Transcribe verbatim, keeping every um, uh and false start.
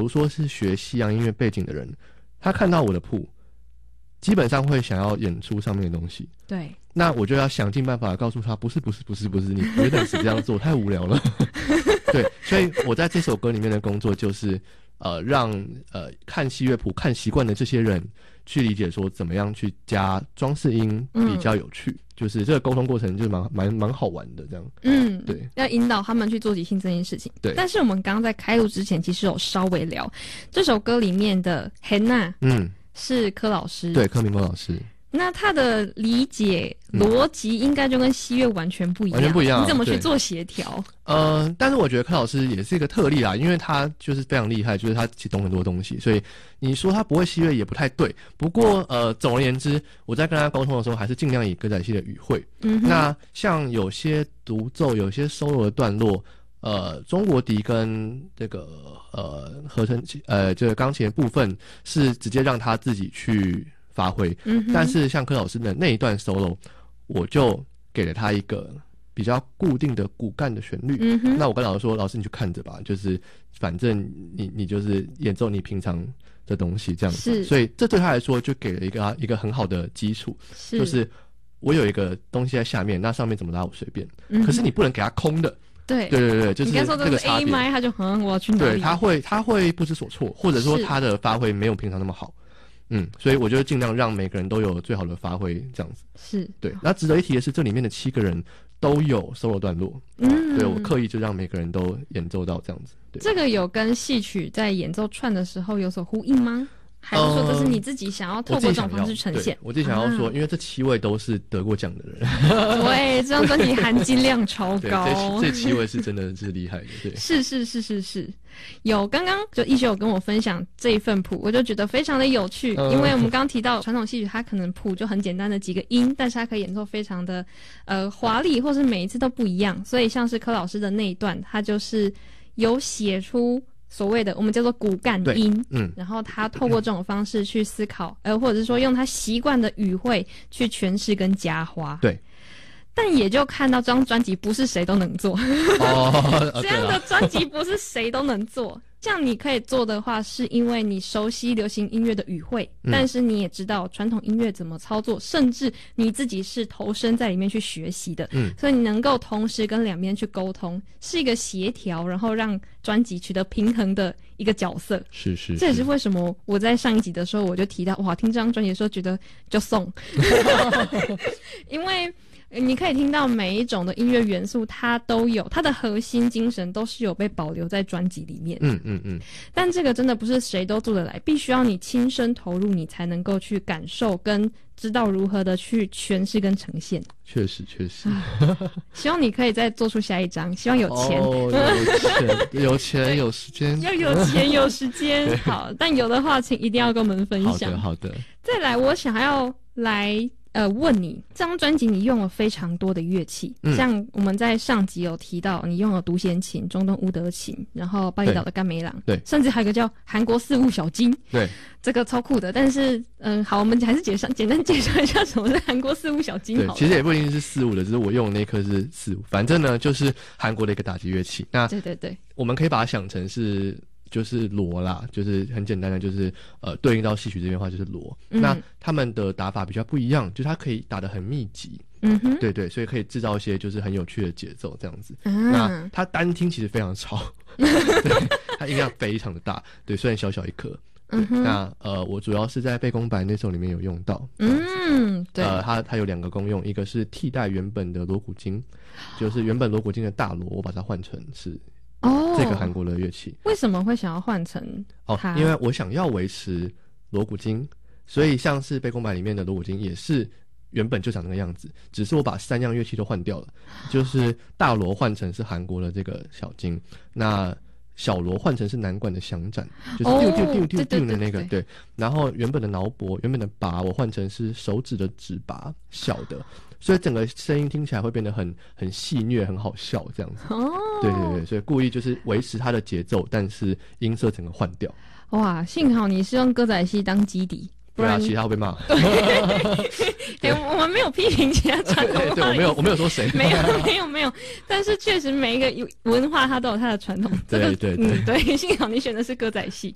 如说是学西洋音乐背景的人，他看到我的谱，基本上会想要演出上面的东西。 对， 那我就要想尽办法告诉他，不是不是不是不是，你不能只这样做，太无聊了。对，所以我在这首歌里面的工作就是呃让呃看西乐谱看习惯的这些人去理解说怎么样去加装饰音比较有趣。嗯，就是这个沟通过程就是蛮蛮蛮好玩的这样。 嗯， 对， 要引导他们去做即兴这件事情。 对， 但是我们刚刚在开录之前其实有稍微聊这首歌里面的 Hannah， 嗯，是柯老师， 对，柯明光老师。 那他的理解逻辑应该就跟西乐完全不一样， 完全不一样。 你怎么去做协调？ 呃，但是我觉得柯老师也是一个特例啦，因为他就是非常厉害，就是他其实懂很多东西，所以你说他不会西乐也不太对。不过呃，总而言之，我在跟他沟通的时候，还是尽量以歌仔戏的语汇。嗯，那像有些独奏、有些 solo 的段落，呃，中国笛跟这个呃合成器呃这个钢琴的部分是直接让他自己去发挥。嗯，但是像柯老师的那一段 solo， 我就给了他一个比较固定的骨干的旋律。嗯哼，那我跟老师说，老师你去看着吧，就是反正你你就是演奏你平常的东西这样子。所以这对他来说就给了一个一个很好的基础，是就是我有一个东西在下面，那上面怎么拉我随便。嗯，可是你不能给他空的。对对对对，就是这个差别。你刚说这是 A 麦， 他就嗯我要去哪里？ 对，他会他会不知所措，或者说他的发挥没有平常那么好。嗯，所以我就尽量让每个人都有最好的发挥，这样子。是，对。那值得一提的是，这里面的七个人都有 solo 段落。嗯，对，我刻意就让每个人都演奏到这样子。对， 这个有跟戏曲在演奏串的时候有所呼应吗？还是说这是你自己想要透过这种方式呈现？ 我自己想要说，因为这七位都是得过奖的人。 对，这张专辑含金量超高。 这七位是真的是厉害的。对， 是是是是是。有刚刚就一休有跟我分享这一份谱，我就觉得非常的有趣，嗯，因为我们刚刚提到传统戏曲，它可能谱就很简单的几个音，但是它可以演奏非常的呃华丽，或是每一次都不一样。所以像是柯老师的那一段，他就是有写出所谓的我们叫做骨干音，嗯，然后他透过这种方式去思考，呃，或者是说用他习惯的语汇去诠释跟加花， 对。 但也就看到这张专辑不是谁都能做，哦，这样的专辑不是谁都能做。这样你可以做的话，是因为你熟悉流行音乐的语汇，嗯，但是你也知道传统音乐怎么操作，甚至你自己是投身在里面去学习的，嗯，所以你能够同时跟两边去沟通，是一个协调，然后让专辑取得平衡的一个角色。 是 是, 是， 这也是为什么我在上一集的时候我就提到，哇，听这张专辑的时候觉得就送，因为你可以听到每一种的音乐元素，它都有它的核心精神，都是有被保留在专辑里面。嗯嗯嗯。但这个真的不是谁都做得来，必须要你亲身投入，你才能够去感受跟知道如何的去诠释跟呈现。 确实确实。 希望你可以再做出下一张，希望有钱。 哦，有钱，有钱有时间。 要有钱有时间。好，但有的话，请一定要跟我们分享。 好的好的。 再来，我想要来。呃，问你，这张专辑你用了非常多的乐器，嗯，像我们在上集有提到，你用了独弦琴、中东乌德琴，然后巴厘岛的甘梅朗，对，甚至还有一个叫韩国四五小金，对，这个超酷的。但是，嗯，好，我们还是介绍简单介绍一下什么是韩国四五小金好了。 对，其实也不一定是四五的，只是我用的那颗是四五，反正呢就是韩国的一个打击乐器。那对对对， 我们可以把它想成是。就是锣啦，就是很简单的，就是呃对应到戏曲这边的话就是锣，嗯。那他们的打法比较不一样，就是它可以打得很密集，嗯哼，对对，所以可以制造一些就是很有趣的节奏这样子。嗯，那它单听其实非常吵，对，它音量非常的大，对，虽然小小一颗。嗯哼，那呃，我主要是在背公版那首里面有用到，嗯，对，呃，它它有两个功用，一个是替代原本的锣鼓经，就是原本锣鼓经的大锣，我把它换成是。哦，这个韩国的乐器为什么会想要换成它？ 哦，因为我想要维持锣鼓经，所以像是背公版里面的锣鼓经也是原本就长那个样子，只是我把三样乐器都换掉了，就是大锣换成是韩国的这个小经，那小锣换成是南管的响展，就是丢丢丢丢丢的那个，对。然后原本的挠钹、原本的拔，我换成是手指的指拔，小的。所以整个声音听起来会变得很很戏谑，很好笑这样子。哦，对对对，所以故意就是维持它的节奏，但是音色整个换掉。 哇，幸好你是用歌仔戏当基底， 不然其他会被骂。 对，我们没有批评其他传统文化。 对，我没有，我没有说谁。 没有，没有，没有。但是确实每一个文化它都有它的传统。 对对对、 嗯、对，幸好你选的是歌仔戏。